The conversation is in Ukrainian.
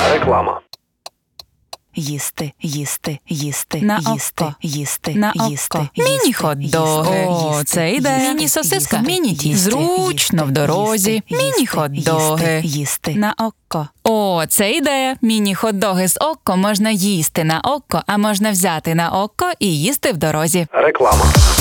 Реклама. Їсти, їсти, їсти, На їсти, око. їсти, На їсти, око. їсти, Міні-хот-доги. О, це ідея. Міні-сосиска. Зручно в дорозі. Міні-хот-доги. Їсти. На око. О, це ідея. Міні-хот-доги з око можна їсти на око, а можна взяти на око і їсти в дорозі. Реклама.